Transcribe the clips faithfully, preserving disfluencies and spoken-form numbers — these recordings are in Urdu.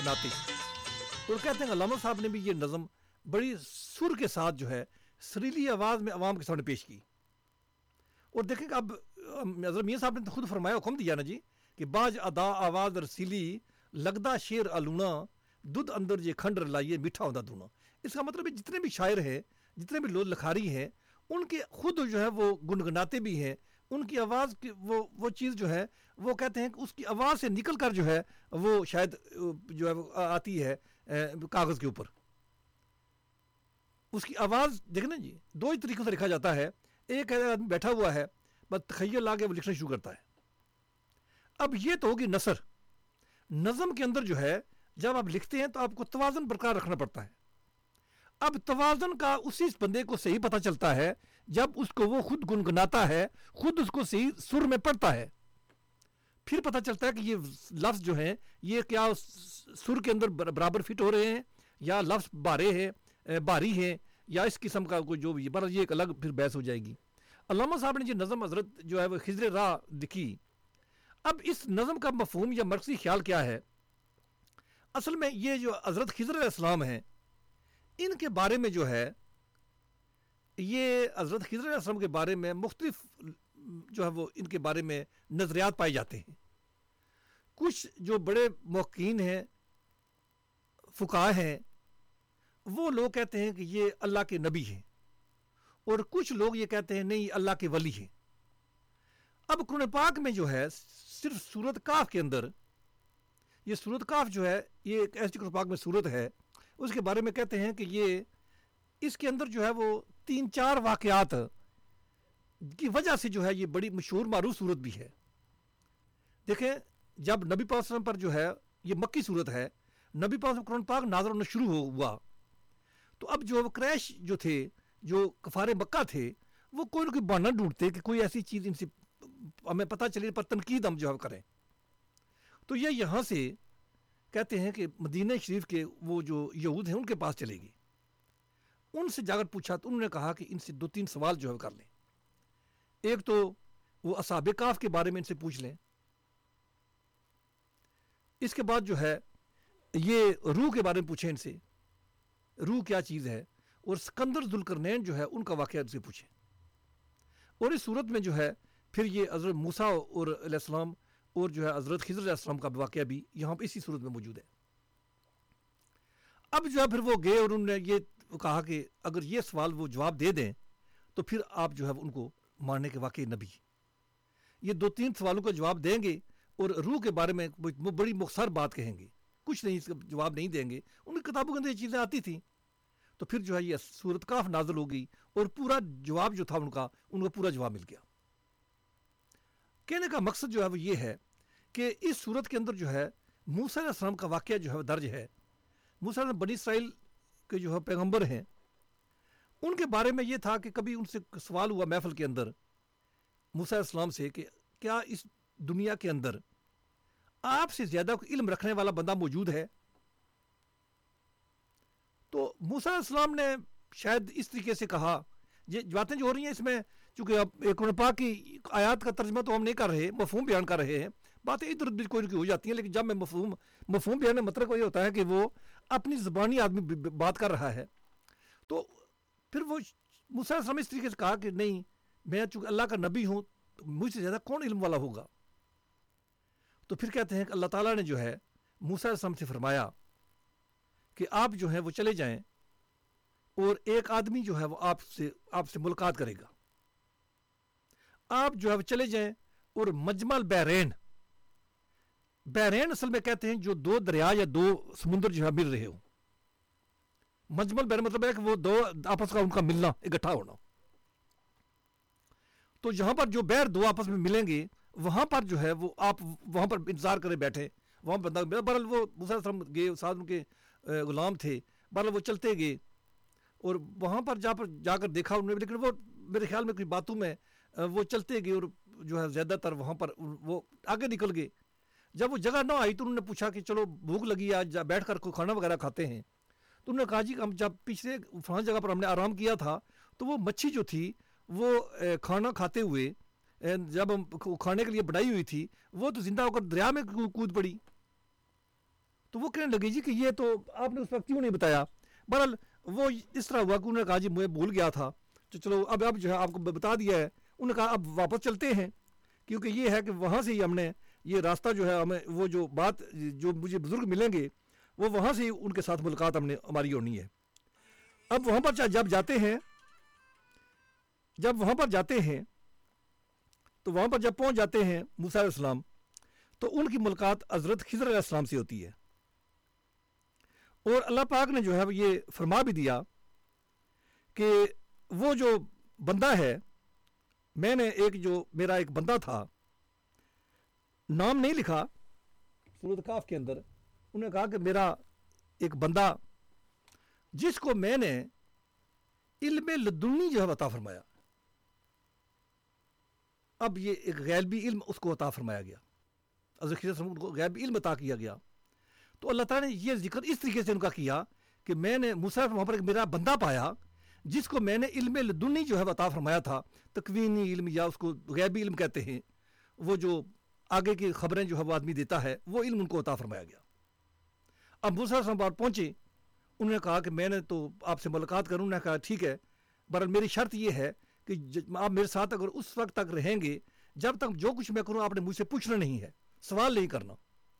اپناتے ہیں. اور کہتے ہیں علامہ صاحب نے بھی یہ نظم بڑی سر کے ساتھ جو ہے سریلی آواز میں عوام کے سامنے پیش کی. اور دیکھیں کہ اب حضرت میاں صاحب نے خود فرمایا, حکم دیا نا جی کہ باج ادا آواز رسیلی لگدا شیر الونا دودھ اندر یہ کھنڈر لائیے میٹھا ہوتا دونا. اس کا مطلب ہے جتنے بھی شاعر ہیں, جتنے بھی لوگ لکھاری ہیں, ان کے خود جو ہے وہ گنگناتے بھی ہیں. ان کی آواز کی وہ وہ چیز جو ہے وہ کہتے ہیں کہ اس کی آواز سے نکل کر جو ہے وہ شاید جو ہے وہ آتی ہے کاغذ کے اوپر. اس کی آواز دیکھیں نا جی, دو ہی طریقوں سے لکھا جاتا ہے. ایک آدمی بیٹھا ہوا ہے, بس تخیل آ کے وہ لکھنا شروع کرتا ہے. اب یہ تو ہوگی نثر. نظم کے اندر جو ہے جب آپ لکھتے ہیں تو آپ کو توازن برقرار رکھنا پڑتا ہے. اب توازن کا اسی بندے کو صحیح پتہ چلتا ہے جب اس کو وہ خود گنگناتا ہے, خود اس کو صحیح سر میں پڑھتا ہے. پھر پتہ چلتا ہے کہ یہ لفظ جو ہیں یہ کیا سر کے اندر برابر فٹ ہو رہے ہیں, یا لفظ بارے ہیں باری ہیں, یا اس قسم کا کوئی جو بھی, پر یہ ایک الگ پھر بحث ہو جائے گی. علامہ صاحب نے جو نظم حضرت جو ہے وہ خضر راہ لکھی. اب اس نظم کا مفہوم یا مرکزی خیال کیا ہے؟ اصل میں یہ جو حضرت خضر علیہ السلام ہیں, ان کے بارے میں جو ہے یہ حضرت خضر علیہ السلام کے بارے میں مختلف جو ہے وہ ان کے بارے میں نظریات پائے جاتے ہیں. کچھ جو بڑے محققین ہیں, فقہاء ہیں, وہ لوگ کہتے ہیں کہ یہ اللہ کے نبی ہیں, اور کچھ لوگ یہ کہتے ہیں نہیں اللہ کے ولی ہیں. اب قرآن پاک میں جو ہے صرف سورۃ کاف کے اندر, یہ سورۃ کاف جو ہے یہ ایک ایسی قرآن پاک میں سورت ہے, اس کے بارے میں کہتے ہیں کہ یہ اس کے اندر جو ہے وہ تین چار واقعات کی وجہ سے جو ہے یہ بڑی مشہور معروف سورت بھی ہے. دیکھیں جب نبی پاک صلی اللہ علیہ وسلم پر جو ہے یہ مکی سورت ہے, نبی پاک سے قرآن پاک نازل ہونا شروع ہوا, تو اب جو قریش جو تھے, جو کفار مکہ تھے, وہ کوئی نہ کوئی بہانہ ڈھونڈتے کہ کوئی ایسی چیز ان سے ہمیں پتہ چلے, پر تنقید ہم جو ہے کریں. تو یہ یہاں سے کہتے ہیں کہ مدینہ شریف کے وہ جو یہود ہیں ان کے پاس چلے گی. ان سے جا کر پوچھا تو انہوں نے کہا کہ ان سے دو تین سوال جو ہے کر لیں. ایک تو وہ اصحاب کہف کے بارے میں ان سے پوچھ لیں, اس کے بعد جو ہے یہ روح کے بارے میں پوچھیں ان سے, روح کیا چیز ہے, اور سکندر ذوالقرنین جو ہے ان کا واقعہ ان سے پوچھیں. اور اس صورت میں جو ہے پھر یہ حضرت موسیٰ اور علیہ السلام اور جو ہے حضرت خضر علیہ السلام کا واقعہ بھی یہاں پہ اسی صورت میں موجود ہے. اب جو ہے پھر وہ گئے اور انہوں نے یہ کہا کہ اگر یہ سوال وہ جواب دے دیں تو پھر آپ جو ہے ان کو ماننے کے واقعی نبی. یہ دو تین سوالوں کا جواب دیں گے اور روح کے بارے میں بڑی مختصر بات کہیں گے, کچھ نہیں اس کا جواب نہیں دیں گے. ان کی کتابوں کے اندر یہ چیزیں آتی تھیں. تو پھر جو ہے یہ سورۃ کاف نازل ہو گئی اور پورا جواب جو تھا ان کا, ان کو پورا جواب مل گیا. کہنے کا مقصد جو ہے وہ یہ ہے کہ اس صورت کے اندر جو ہے موسیٰ علیہ السلام کا واقعہ جو ہے درج ہے. موسیٰ علیہ بنی اسرائیل کے جو ہے پیغمبر ہیں, ان کے بارے میں یہ تھا کہ کبھی ان سے سوال ہوا محفل کے اندر موسیٰ علیہ السلام سے کہ کیا اس دنیا کے اندر آپ سے زیادہ کوئی علم رکھنے والا بندہ موجود ہے؟ تو موسیٰ علیہ السلام نے شاید اس طریقے سے کہا, یہ باتیں جو ہو رہی ہیں اس میں چونکہ اب قرآن پاک کی آیات کا ترجمہ تو ہم نہیں کر رہے, مفہوم بیان کر رہے ہیں, باتیں ادھر ادھر کوئی کوئی ہو جاتی ہیں, لیکن جب میں مفہوم مفہوم بیان میں مطلب یہ ہوتا ہے کہ وہ اپنی زبانی آدمی بات کر رہا ہے. تو پھر وہ موسیٰ علیہ السلام اس طریقے سے کہا کہ نہیں, میں چونکہ اللہ کا نبی ہوں, مجھ سے زیادہ کون علم والا ہوگا؟ تو پھر کہتے ہیں کہ اللہ تعالیٰ نے جو ہے موسیٰ علیہ السلام سے فرمایا کہ آپ جو ہیں وہ چلے جائیں اور ایک آدمی جو ہے وہ آپ سے آپ سے ملاقات کرے گا. آپ جو ہے وہ چلے جائیں اور مجمع البحرین, بحرین اصل میں کہتے ہیں جو دو دریا یا دو سمندر جو ہے مل رہے ہوں. مجمع البحرین مطلب ہے کہ وہ دو آپس کا ان کا ملنا, اکٹھا ہونا. تو جہاں پر جو بحر دو آپس میں ملیں گے وہاں پر جو ہے وہ آپ وہاں پر انتظار کرے بیٹھے, وہاں بندہ بہرحال وہ موسیٰ علیہ السلام گئے, ساتھ ان کے غلام تھے, بہرحال وہ چلتے گئے اور وہاں پر جا پر جا کر دیکھا انہوں نے, لیکن وہ میرے خیال میں کوئی باتوں میں وہ چلتے گئے اور جو ہے زیادہ تر وہاں پر وہ آگے نکل گئے. جب وہ جگہ نہ آئی تو انہوں نے پوچھا کہ چلو بھوک لگی, آج بیٹھ کر کوئی کھانا وغیرہ کھاتے ہیں. تو انہوں نے کہا جی ہم جب پچھلے فلاں جگہ پر ہم نے آرام کیا تھا تو وہ مچھی جو تھی وہ کھانا کھاتے ہوئے جب ہم کھانے کے لیے بڑھائی ہوئی تھی وہ تو زندہ ہو کر دریا میں کود پڑی. تو وہ کہنے لگے جی کہ یہ تو آپ نے اس وقت کیوں نہیں بتایا. بہرحال وہ اس طرح ہوا کہ انہوں نے کہا جی مجھے بھول گیا تھا, تو چلو اب اب جو ہے آپ کو بتا دیا ہے. انہوں نے کہا اب واپس چلتے ہیں, کیونکہ یہ ہے کہ وہاں سے ہی ہم نے یہ راستہ جو ہے ہمیں وہ جو بات جو مجھے بزرگ ملیں گے وہ وہاں سے ہی ان کے ساتھ ملاقات ہم نے ہماری ہونی ہے. اب وہاں پر جب جاتے ہیں جب وہاں پر جاتے ہیں تو وہاں پر جب پہنچ جاتے ہیں موسیٰ علیہ السلام, تو ان کی ملاقات حضرت خضر علیہ السلام سے ہوتی ہے. اور اللہ پاک نے جو ہے یہ فرما بھی دیا کہ وہ جو بندہ ہے, میں نے ایک جو میرا ایک بندہ تھا, نام نہیں لکھا سورۃ کاف کے اندر, انہوں نے کہا کہ میرا ایک بندہ جس کو میں نے علم لدنی جو ہے عطا فرمایا. اب یہ ایک غیبی علم اس کو عطا فرمایا گیا, حضرت خضر علیہ السلام کو غیبی علم عطا کیا گیا. تو اللہ تعالیٰ نے یہ ذکر اس طریقے سے ان کا کیا کہ میں نے موسیٰ وہاں پر ایک میرا بندہ پایا جس کو میں نے علم لدنی جو ہے عطا فرمایا تھا. تکوینی علم یا اس کو غیبی علم کہتے ہیں, وہ جو آگے کی خبریں جو ہے وہ آدمی دیتا ہے, وہ علم ان کو عطا فرمایا گیا. اب موسیٰ علیہ السلام بار پہنچے, انہوں نے کہا کہ میں نے تو آپ سے ملاقات کروں. انہوں نے کہا ٹھیک ہے, بہرحال میری شرط یہ ہے کہ آپ میرے ساتھ اگر اس وقت تک رہیں گے جب تک جو کچھ میں کروں آپ نے مجھ سے پوچھنا نہیں ہے, سوال نہیں کرنا.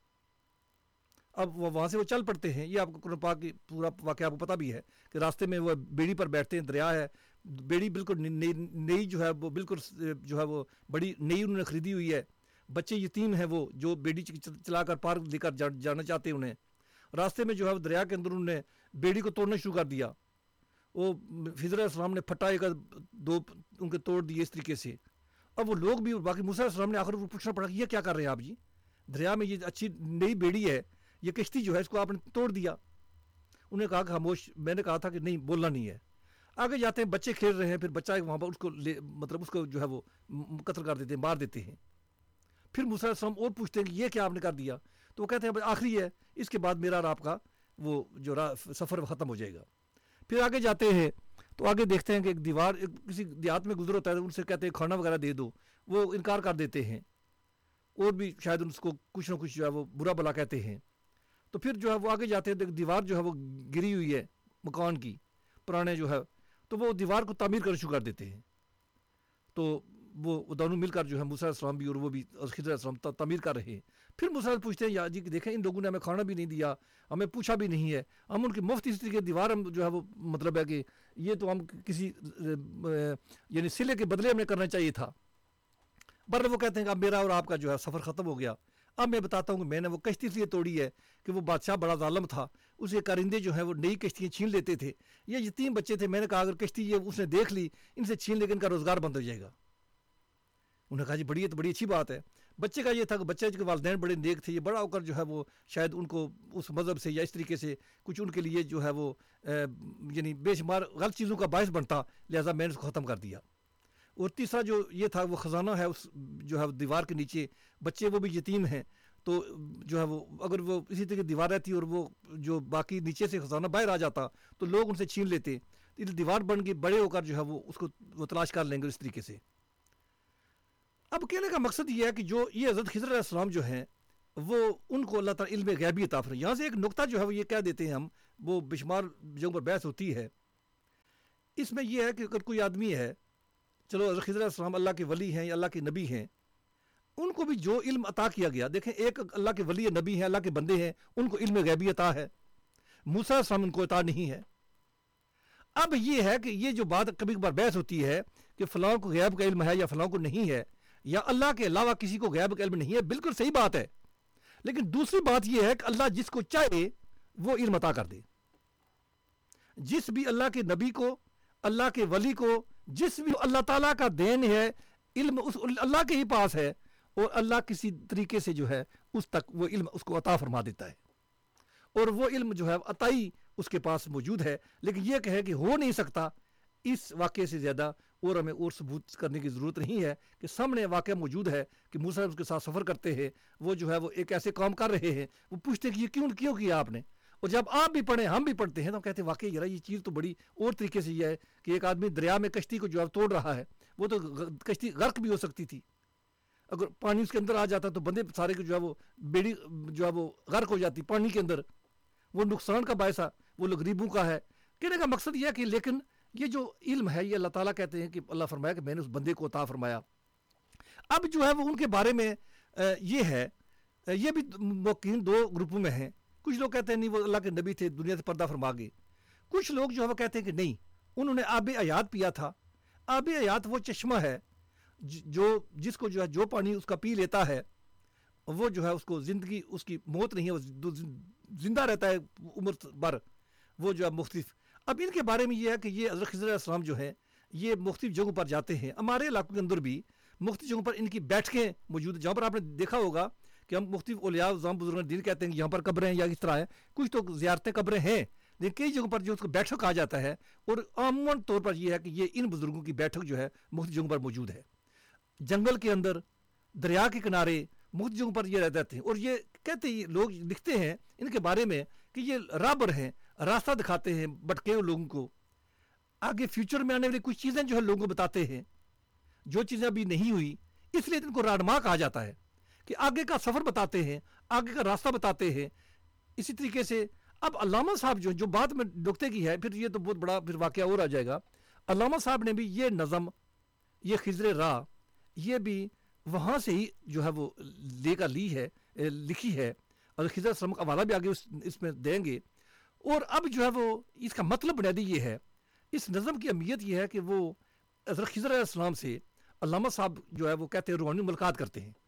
اب وہ وہاں سے وہ چل پڑتے ہیں. یہ آپ کو قرآن پاک کی پورا واقعہ آپ کو پتہ بھی ہے کہ راستے میں وہ بیڑی پر بیٹھتے ہیں, دریا ہے, بیڑی بالکل نئی نئی جو ہے وہ بالکل جو ہے وہ بڑی نئی انہوں نے خریدی ہوئی ہے. بچے یتیم ہیں وہ جو بیڑی چلا کر پار لے کر جانا چاہتے ہیں. انہیں راستے میں جو ہے دریا کے اندر انہوں نے بیڑی کو توڑنا شروع کر دیا. وہ خضر علیہ السلام نے پھٹا ایک دو ان کے توڑ دیے اس طریقے سے. اب وہ لوگ بھی باقی موسیٰ علیہ السلام نے آخر وہ پوچھنا پڑا کہ یہ کیا کر رہے ہیں آپ جی, دریا میں یہ اچھی نئی بیڑی ہے, یہ کشتی جو ہے اس کو آپ نے توڑ دیا. انہوں نے کہا کہ خاموش, میں نے کہا تھا کہ نہیں بولنا نہیں ہے. آگے جاتے ہیں, بچے کھیل رہے ہیں, پھر بچہ وہاں پر اس کو مطلب اس کو جو ہے وہ قتل کر دیتے ہیں, مار دیتے ہیں. پھر موسیٰ علیہ السلام اور پوچھتے ہیں کہ یہ کیا آپ نے کر دیا, تو وہ کہتے ہیں آخری ہے, اس کے بعد میرا اور آپ کا وہ جو سفر ختم ہو جائے گا. پھر آگے جاتے ہیں تو آگے دیکھتے ہیں کہ ایک دیوار ایک کسی دیہات میں گزر ہوتا ہے, ان سے کہتے ہیں کھانا وغیرہ دے دو, وہ انکار کر دیتے ہیں, اور بھی شاید ان کو کچھ نہ کچھ جو ہے وہ برا بلا کہتے ہیں. تو پھر جو ہے وہ آگے جاتے ہیں تو ایک دیوار جو ہے وہ گری ہوئی ہے مکان کی پرانے جو ہے, تو وہ دیوار کو تعمیر کرنا شروع کر دیتے ہیں. تو وہ دونوں مل کر جو ہے موسیٰ علیہ السلام بھی اور وہ بھی خضر علیہ السلام تعمیر کر رہے ہیں. پھر موسیٰ پوچھتے ہیں یا جی کہ دیکھیں ان لوگوں نے ہمیں کھانا بھی نہیں دیا, ہمیں پوچھا بھی نہیں ہے, ہم ان کی مفت اس طریقے دیوار ہم جو ہے وہ مطلب ہے کہ یہ تو ہم کسی یعنی صلے کے بدلے ہمیں کرنا چاہیے تھا. بر وہ کہتے ہیں کہ اب میرا اور آپ کا جو ہے سفر ختم ہو گیا. اب میں بتاتا ہوں کہ میں نے وہ کشتی اس لیے توڑی ہے کہ وہ بادشاہ بڑا ظالم تھا, اسے کارندے جو ہیں وہ نئی کشتیاں چھین لیتے تھے. یہ یتیم بچے تھے, میں نے کہا اگر کشتی یہ اس نے دیکھ لی ان سے چھین لے کے ان کا روزگار بند ہو جائے گا. انہوں نے کہا جی بڑی ہے تو بڑی اچھی بات ہے. بچے کا یہ تھا کہ بچے کے والدین بڑے نیک تھے, یہ بڑا ہو کر جو ہے وہ شاید ان کو اس مذہب سے یا اس طریقے سے کچھ ان کے لیے جو ہے وہ یعنی بے شمار غلط چیزوں کا باعث بنتا, لہٰذا میں نے اس کو ختم کر دیا. اور تیسرا جو یہ تھا وہ خزانہ ہے اس جو ہے دیوار کے نیچے, بچے وہ بھی یتیم ہیں, تو جو ہے وہ اگر وہ اسی طرح کی دیوار رہتی اور وہ جو باقی نیچے سے خزانہ باہر آ جاتا تو لوگ ان سے چھین لیتے. دیوار بن کے بڑے ہو کر جو ہے وہ اس کو وہ تلاش کر لیں گے اس طریقے سے. اب کہنے کا مقصد یہ ہے کہ جو یہ حضرت خضر علیہ السلام جو ہیں وہ ان کو اللہ تعالیٰ علم غیبی عطا فرمایا. یہاں سے ایک نقطہ جو ہے وہ یہ کہہ دیتے ہیں ہم, وہ بشمار جگہوں پر بحث ہوتی ہے, اس میں یہ ہے کہ اگر کوئی آدمی ہے, چلو حضرت خضر علیہ السلام اللہ کے ولی ہیں یا اللہ کے نبی ہیں, ان کو بھی جو علم عطا کیا گیا, دیکھیں ایک اللہ کے ولی نبی ہیں, اللہ کے بندے ہیں, ان کو علم غیبی عطا ہے, موسیٰ علیہ السلام ان کو عطا نہیں ہے. اب یہ ہے کہ یہ جو بات کبھی کبھار بحث ہوتی ہے کہ فلاں کو غیب کا علم ہے یا فلاں کو نہیں ہے, یا اللہ کے علاوہ کسی کو غیب کا علم نہیں ہے, بالکل صحیح بات ہے. لیکن دوسری بات یہ ہے کہ اللہ جس کو چاہے وہ علم عطا کر دے. جس بھی اللہ کے نبی کو, اللہ کے ولی کو, جس بھی اللہ تعالیٰ کا دین ہے, علم اس اللہ کے ہی پاس ہے, اور اللہ کسی طریقے سے جو ہے اس تک وہ علم اس کو عطا فرما دیتا ہے, اور وہ علم جو ہے عطائی اس کے پاس موجود ہے. لیکن یہ کہے کہ ہو نہیں سکتا, اس واقعے سے زیادہ اور ہمیں اور ثبوت کرنے کی ضرورت نہیں ہے کہ سامنے واقعہ موجود ہے کہ موسیٰ اس کے ساتھ سفر کرتے ہیں, وہ جو ہے وہ ایک ایسے کام کر رہے ہیں, وہ پوچھتے ہیں کہ یہ کیوں کیوں کیا آپ نے, اور جب آپ بھی پڑھیں ہم بھی پڑھتے ہیں تو ہم کہتے ہیں واقعی یار یہ چیز تو بڑی اور طریقے سے یہ ہے کہ ایک آدمی دریا میں کشتی کو جو ہے توڑ رہا ہے, وہ تو کشتی غرق بھی ہو سکتی تھی. اگر پانی اس کے اندر آ جاتا تو بندے سارے کے جو ہے وہ بیڑی جو ہے وہ غرق ہو جاتی پانی کے اندر. وہ نقصان کا باعث وہ غریبوں کا ہے. کہنے کا مقصد یہ ہے کہ لیکن یہ جو علم ہے یہ اللہ تعالیٰ کہتے ہیں کہ اللہ فرمایا کہ میں نے اس بندے کو عطا فرمایا. اب جو ہے وہ ان کے بارے میں یہ ہے, یہ بھی موقعین دو گروپوں میں ہیں. کچھ لوگ کہتے ہیں نہیں وہ اللہ کے نبی تھے, دنیا سے پردہ فرما گئے. کچھ لوگ جو ہے وہ کہتے ہیں کہ نہیں, انہوں نے آب حیات پیا تھا. آب حیات وہ چشمہ ہے جو جس کو جو ہے جو پانی اس کا پی لیتا ہے وہ جو ہے اس کو زندگی, اس کی موت نہیں ہے, وہ زندہ رہتا ہے عمر بھر. وہ جو ہے مختلف. اب ان کے بارے میں یہ ہے کہ یہ حضرت خضر علیہ السلام جو ہیں یہ مختلف جگہوں پر جاتے ہیں. ہمارے علاقوں کے اندر بھی مختلف جگہوں پر ان کی بیٹھکیں موجود ہیں, جہاں پر آپ نے دیکھا ہوگا کہ ہم مختلف اولیاء عظام بزرگان دین کہتے ہیں کہ یہاں پر قبریں ہیں یا اس طرح ہیں. کچھ تو زیارتیں قبریں ہیں, لیکن کئی جگہوں پر جو اس کو بیٹھک کہا جاتا ہے. اور عموماً طور پر یہ ہے کہ یہ ان بزرگوں کی بیٹھک جو ہے مختلف جگہوں پر موجود ہے. جنگل کے اندر, دریا کے کنارے, مختلف جگہوں پر یہ رہ جاتے ہیں. اور یہ کہتے ہیں لوگ لکھتے ہیں ان کے بارے میں کہ یہ رابر ہیں, راستہ دکھاتے ہیں بھٹکے ہوئے لوگوں کو. آگے فیوچر میں آنے والی کچھ چیزیں جو ہے لوگوں کو بتاتے ہیں, جو چیزیں ابھی نہیں ہوئی, اس لیے ان کو راڈما کہا جاتا ہے کہ آگے کا سفر بتاتے ہیں, آگے کا راستہ بتاتے ہیں. اسی طریقے سے اب علامہ صاحب جو جو بات میں نکتے کی ہے, پھر یہ تو بہت بڑا پھر واقعہ اور آ جائے گا. علامہ صاحب نے بھی یہ نظم, یہ خضر راہ, یہ بھی وہاں سے ہی جو ہے وہ لے کر لی ہے, لکھی ہے. اور خضر السلام کا حوالہ بھی آگے اس, اس میں دیں گے. اور اب جو ہے وہ اس کا مطلب بنیادی یہ ہے, اس نظم کی اہمیت یہ ہے کہ وہ حضرت خضر علیہ السلام سے علامہ صاحب جو ہے وہ کہتے ہیں روحانی ملاقات کرتے ہیں.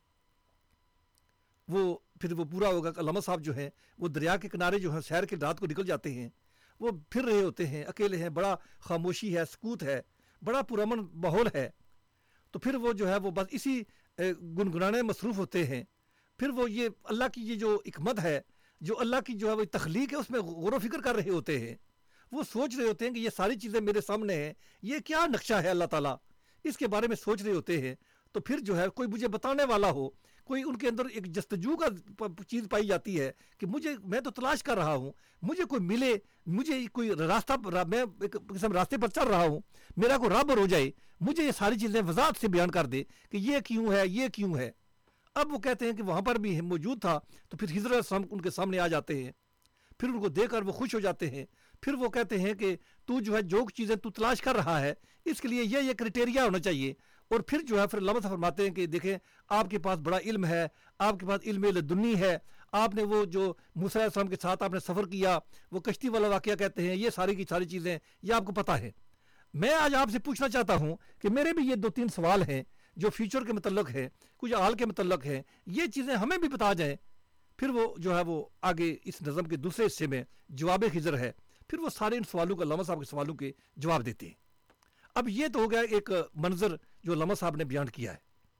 وہ پھر وہ پورا ہوگا کہ علامہ صاحب جو ہیں وہ دریا کے کنارے جو ہیں سیر کے رات کو نکل جاتے ہیں. وہ پھر رہے ہوتے ہیں, اکیلے ہیں, بڑا خاموشی ہے, سکوت ہے, بڑا پرامن ماحول ہے. تو پھر وہ جو ہے وہ بس اسی گنگنانے مصروف ہوتے ہیں. پھر وہ یہ اللہ کی یہ جو حکمت ہے, جو اللہ کی جو ہے وہ تخلیق ہے, اس میں غور و فکر کر رہے ہوتے ہیں. وہ سوچ رہے ہوتے ہیں کہ یہ ساری چیزیں میرے سامنے ہیں, یہ کیا نقشہ ہے اللہ تعالیٰ, اس کے بارے میں سوچ رہے ہوتے ہیں. تو پھر جو ہے کوئی مجھے بتانے والا ہو, کوئی ان کے اندر ایک جستجو کا چیز پائی جاتی ہے کہ مجھے, میں تو تلاش کر رہا ہوں, مجھے کوئی ملے, مجھے کوئی راستہ, میں ایک قسم راستے پر چل رہا ہوں, میرا کوئی رابر ہو جائے, مجھے یہ ساری چیزیں وضاحت سے بیان کر دے کہ یہ کیوں ہے, یہ کیوں ہے. اب وہ کہتے ہیں کہ وہاں پر بھی موجود تھا. تو پھر خضر علیہ السلام ان کے سامنے آ جاتے ہیں. پھر ان کو دیکھ کر وہ خوش ہو جاتے ہیں. پھر وہ کہتے ہیں کہ تو جو ہے جو چیزیں تو تلاش کر رہا ہے, اس کے لیے یہ یہ کرائٹیریا ہونا چاہیے. اور پھر جو ہے پھر علامہ صاحب فرماتے ہیں کہ دیکھیں آپ کے پاس بڑا علم ہے, آپ کے پاس علم لدنی ہے, آپ نے وہ جو موسیٰ علیہ السلام کے ساتھ آپ نے سفر کیا, وہ کشتی والا واقعہ کہتے ہیں, یہ ساری کی ساری چیزیں یہ آپ کو پتہ ہے. میں آج آپ سے پوچھنا چاہتا ہوں کہ میرے بھی یہ دو تین سوال ہیں جو فیوچر کے متعلق ہیں, کچھ حال کے متعلق ہیں, یہ چیزیں ہمیں بھی بتا جائیں. پھر وہ جو ہے وہ آگے اس نظم کے دوسرے حصے میں جواب خضر ہے, پھر وہ سارے ان سوالوں کا علامہ صاحب کے سوالوں کے جواب دیتے ہیں. اب یہ تو ہو گیا ایک منظر جو علامہ صاحب نے بیان کیا ہے.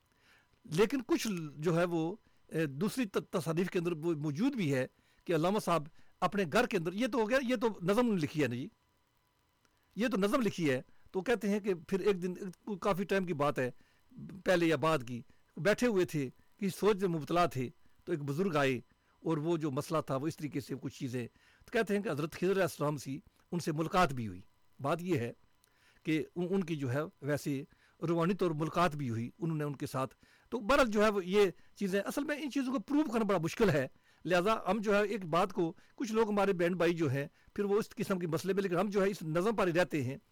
لیکن کچھ جو ہے وہ دوسری تصانیف کے اندر وہ موجود بھی ہے کہ علامہ صاحب اپنے گھر کے اندر, یہ تو ہو گیا, یہ تو نظم لکھی ہے نا جی, یہ تو نظم لکھی ہے. تو کہتے ہیں کہ پھر ایک دن, کافی ٹائم کی بات ہے, پہلے یا بعد کی, بیٹھے ہوئے تھے, کسی سوچ میں مبتلا تھے, تو ایک بزرگ آئے اور وہ جو مسئلہ تھا وہ اس طریقے سے کچھ چیزیں, تو کہتے ہیں کہ حضرت خضر علیہ السلام سی ان سے ملاقات بھی ہوئی. بات یہ ہے کہ ان کی جو ہے ویسے روحانی طور ملاقات بھی ہوئی انہوں نے ان کے ساتھ. تو بہرحال جو ہے وہ یہ چیزیں اصل میں ان چیزوں کو پروو کرنا بڑا مشکل ہے. لہٰذا ہم جو ہے ایک بات کو, کچھ لوگ ہمارے بہن بھائی جو ہیں پھر وہ اس قسم کے مسئلے میں, لیکن ہم جو ہے اس نظم پر ہی رہتے ہیں